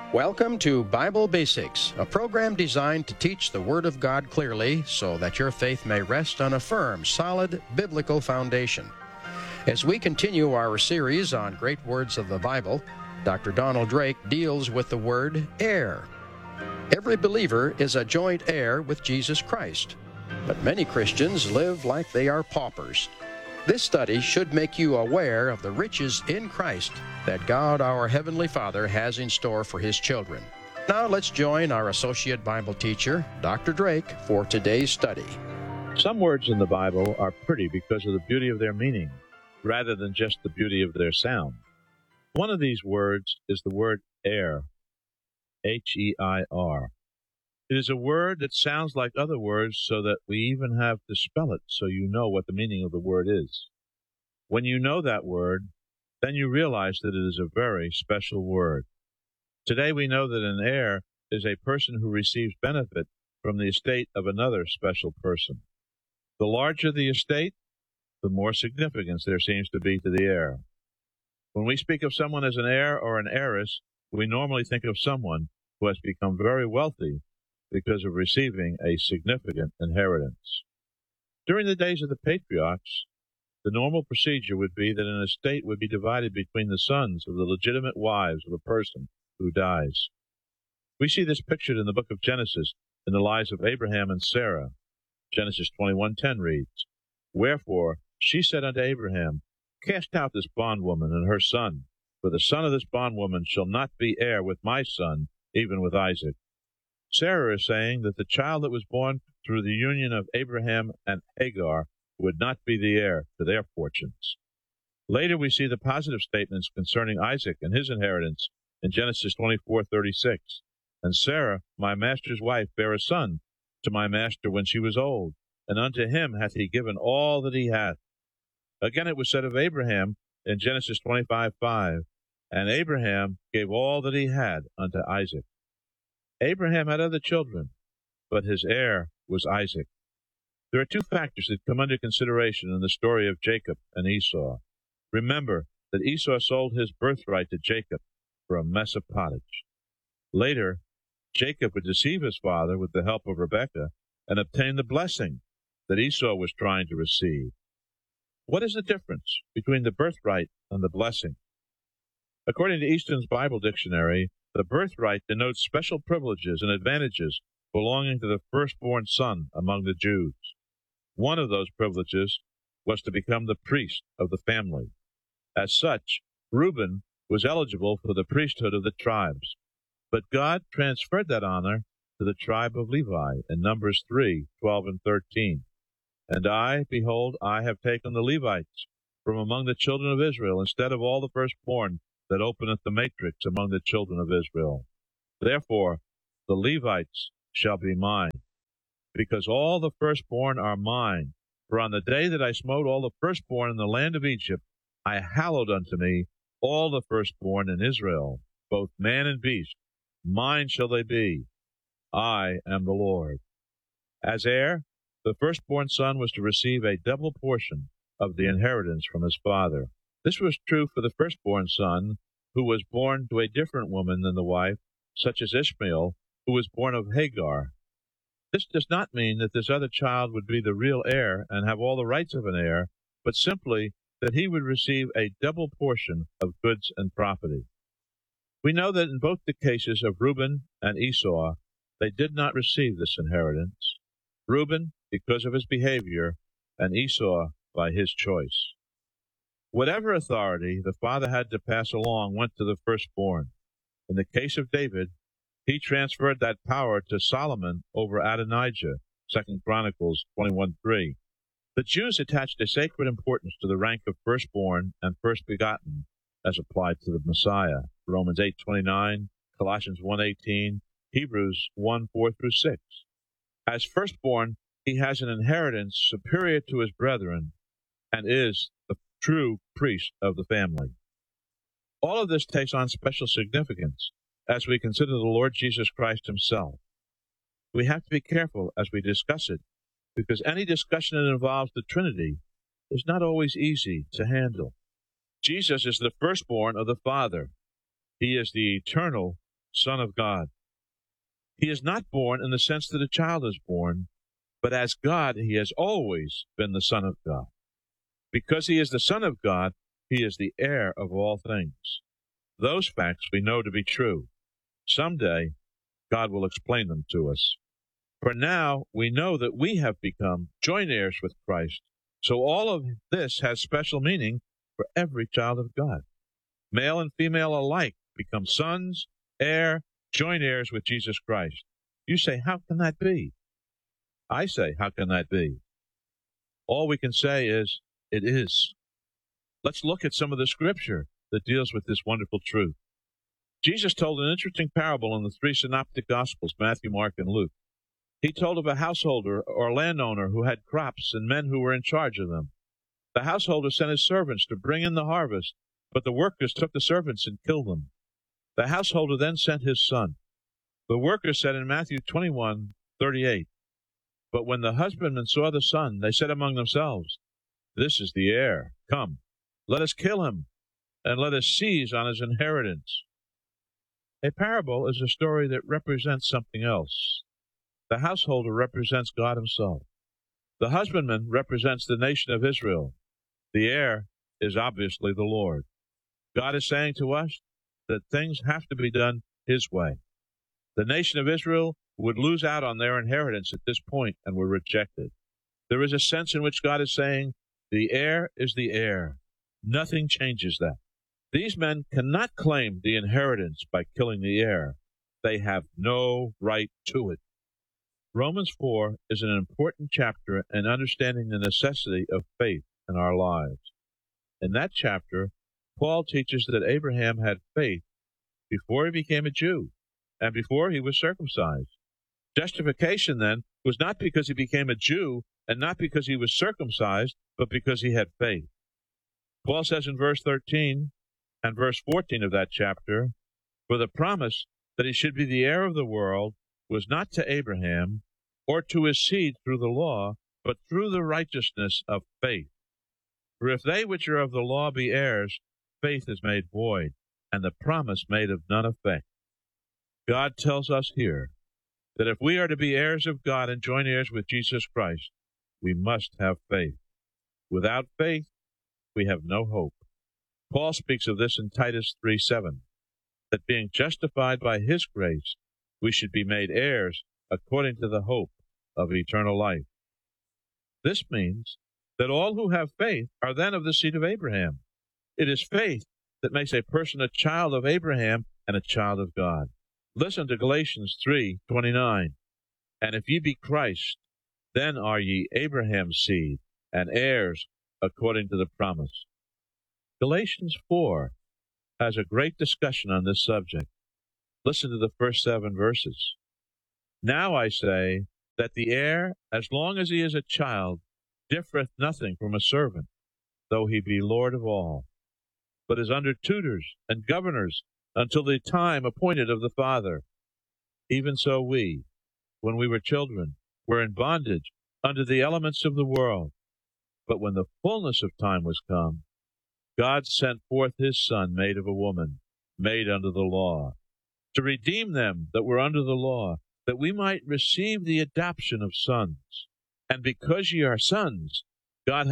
Welcome to Bible Basics, a program designed to teach the Word of God clearly so that your faith may rest on a firm, solid, biblical foundation. As we continue our series on great words of the Bible, Dr. Donald Drake deals with the word heir. Every believer is a joint heir with Jesus Christ, but many Christians live like they are paupers. This study should make you aware of the riches in Christ that God, our Heavenly Father, has in store for His children. Now let's join our Associate Bible Teacher, Dr. Drake, for today's study. Some words in the Bible are pretty because of the beauty of their meaning, rather than just the beauty of their sound. One of these words is the word heir, H-E-I-R. It is a word that sounds like other words so that we even have to spell it so you know what the meaning of the word is. When you know that word, then you realize that it is a very special word. Today we know that an heir is a person who receives benefit from the estate of another special person. The larger the estate, the more significance there seems to be to the heir. When we speak of someone as an heir or an heiress, we normally think of someone who has become very wealthy because of receiving a significant inheritance. During the days of the patriarchs, the normal procedure would be that an estate would be divided between the sons of the legitimate wives of a person who dies. We see this pictured in the book of Genesis in the lives of Abraham and Sarah. Genesis 21:10 reads, "Wherefore she said unto Abraham, Cast out this bondwoman and her son, for the son of this bondwoman shall not be heir with my son, even with Isaac." Sarah is saying that the child that was born through the union of Abraham and Hagar would not be the heir to their fortunes. Later we see the positive statements concerning Isaac and his inheritance in Genesis 24:36. "And Sarah, my master's wife, bare a son to my master when she was old, and unto him hath he given all that he hath." Again it was said of Abraham in Genesis 25:5, "And Abraham gave all that he had unto Isaac." Abraham had other children, but his heir was Isaac. There are two factors that come under consideration in the story of Jacob and Esau. Remember that Esau sold his birthright to Jacob for a mess of pottage. Later, Jacob would deceive his father with the help of Rebekah and obtain the blessing that Esau was trying to receive. What is the difference between the birthright and the blessing? According to Easton's Bible Dictionary, the birthright denotes special privileges and advantages belonging to the firstborn son among the Jews. One of those privileges was to become the priest of the family. As such, Reuben was eligible for the priesthood of the tribes, but God transferred that honor to the tribe of Levi in Numbers 3:12 and 13. "And I, behold, I have taken the Levites from among the children of Israel, instead of all the firstborn that openeth the matrix among the children of Israel. Therefore the Levites shall be mine, because all the firstborn are mine. For on the day that I smote all the firstborn in the land of Egypt, I hallowed unto me all the firstborn in Israel, both man and beast. Mine shall they be. I am the Lord." As heir, the firstborn son was to receive a double portion of the inheritance from his father. This was true for the firstborn son, who was born to a different woman than the wife, such as Ishmael, who was born of Hagar. This does not mean that this other child would be the real heir and have all the rights of an heir, but simply that he would receive a double portion of goods and property. We know that in both the cases of Reuben and Esau, they did not receive this inheritance. Reuben, because of his behavior, and Esau by his choice. Whatever authority the father had to pass along went to the firstborn. In the case of David, he transferred that power to Solomon over Adonijah, 2 Chronicles 21:3. The Jews attached a sacred importance to the rank of firstborn and first begotten as applied to the Messiah. Romans 8:29, Colossians 1:18, Hebrews 1:4-6. As firstborn, he has an inheritance superior to his brethren and is the true priest of the family. All of this takes on special significance as we consider the Lord Jesus Christ himself. We have to be careful as we discuss it, because any discussion that involves the Trinity is not always easy to handle. Jesus is the firstborn of the Father. He is the eternal Son of God. He is not born in the sense that a child is born, but as God, he has always been the Son of God. Because he is the Son of God, he is the heir of all things. Those facts we know to be true. Someday, God will explain them to us. For now, we know that we have become joint heirs with Christ. So all of this has special meaning for every child of God. Male and female alike become sons, heir, joint heirs with Jesus Christ. You say, how can that be? I say, how can that be? All we can say is, it is. Let's look at some of the scripture that deals with this wonderful truth. Jesus told an interesting parable in the three synoptic gospels, Matthew, Mark, and Luke. He told of a householder or landowner who had crops and men who were in charge of them. The householder sent his servants to bring in the harvest, but the workers took the servants and killed them. The householder then sent his son. The workers said in Matthew 21:38, but when the husbandmen saw the son, they said among themselves, this is the heir. Come, let us kill him, and let us seize on his inheritance. A parable is a story that represents something else. The householder represents God himself. The husbandman represents the nation of Israel. The heir is obviously the Lord. God is saying to us that things have to be done his way. The nation of Israel would lose out on their inheritance at this point and were rejected. There is a sense in which God is saying, the heir is the heir. Nothing changes that. These men cannot claim the inheritance by killing the heir. They have no right to it. Romans 4 is an important chapter in understanding the necessity of faith in our lives. In that chapter, Paul teaches that Abraham had faith before he became a Jew and before he was circumcised. Justification, then, was not because he became a Jew and not because he was circumcised, but because he had faith. Paul says in verse 13 and verse 14 of that chapter, for the promise that he should be the heir of the world was not to Abraham or to his seed through the law, but through the righteousness of faith. For if they which are of the law be heirs, faith is made void, and the promise made of none effect. God tells us here that if we are to be heirs of God and joint heirs with Jesus Christ, we must have faith. Without faith, we have no hope. Paul speaks of this in Titus 3:7, that being justified by his grace, we should be made heirs according to the hope of eternal life. This means that all who have faith are then of the seed of Abraham. It is faith that makes a person a child of Abraham and a child of God. Listen to Galatians 3:29. And if ye be Christ, then are ye Abraham's seed, and heirs according to the promise. Galatians 4 has a great discussion on this subject. Listen to the first 7 verses. Now I say that the heir, as long as he is a child, differeth nothing from a servant, though he be Lord of all, but is under tutors and governors until the time appointed of the Father. Even so we, when we were children, were in bondage under the elements of the world. But when the fullness of time was come, God sent forth his Son, made of a woman, made under the law, to redeem them that were under the law, that we might receive the adoption of sons. And because ye are sons,